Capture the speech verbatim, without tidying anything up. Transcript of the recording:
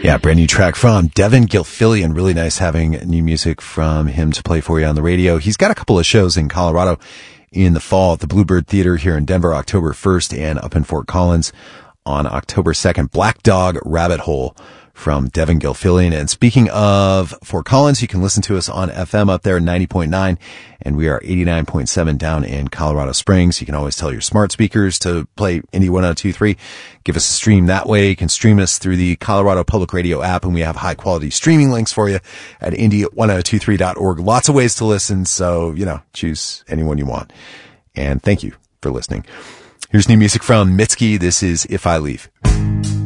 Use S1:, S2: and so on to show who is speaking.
S1: Yeah, brand new track from Devin Gilfillian. Really nice having new music from him to play for you on the radio. He's got a couple of shows in Colorado in the fall at the Bluebird Theater here in Denver, October first, and up in Fort Collins on October second. Black Dog Rabbit Hole from Devin Gilfillian. And speaking of Fort Collins, you can listen to us on F M up there at ninety point nine, and we are eighty-nine point seven down in Colorado Springs. You can always tell your smart speakers to play Indie one oh two point three. Give us a stream that way. You can stream us through the Colorado Public Radio app, and we have high quality streaming links for you at indie one oh two three dot org. Lots of ways to listen, so, you know, choose anyone you want. And thank you for listening. Here's new music from Mitski. This is If I Leave.